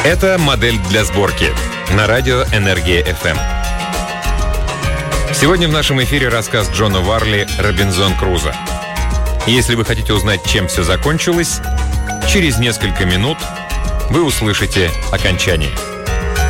Это модель для сборки на радио «Энергия FM». Сегодня в нашем эфире рассказ Джона Варли «Робинзон Крузо». Если вы хотите узнать, чем все закончилось, через несколько минут вы услышите окончание.